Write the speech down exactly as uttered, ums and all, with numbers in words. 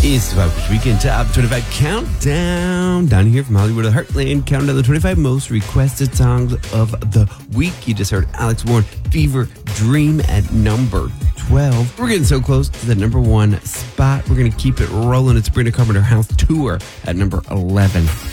It's the Pop Quiz Weekend Top twenty-five Countdown. Down here from Hollywood to the Heartland, counting down the twenty-five most requested songs of the week. You just heard Alex Warren, Fever Dream at number twelve. We're getting so close to the number one spot. We're going to keep it rolling. It's Sabrina Carpenter House Tour at number eleven.